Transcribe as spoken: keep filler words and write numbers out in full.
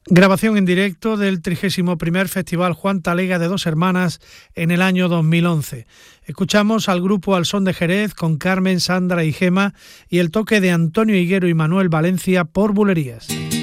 Grabación en directo del trigésimo primer Festival Juan Talega de Dos Hermanas en el año dos mil once. Escuchamos al grupo Al Son de Jerez con Carmen, Sandra y Gema y el toque de Antonio Higuero y Manuel Valencia por Bulerías.